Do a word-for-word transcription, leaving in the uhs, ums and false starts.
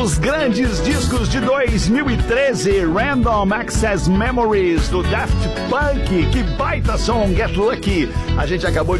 Os grandes discos de dois mil e treze, Random Access Memories do Daft Punk, que baita som, Get Lucky. A gente acabou de